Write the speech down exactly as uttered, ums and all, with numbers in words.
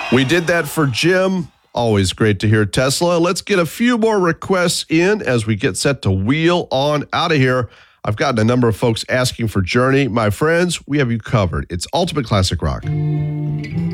We did that for Jim. Always great to hear Tesla. Let's get a few more requests in as we get set to wheel on out of here. I've gotten a number of folks asking for Journey. My friends, we have you covered. It's Ultimate Classic Rock.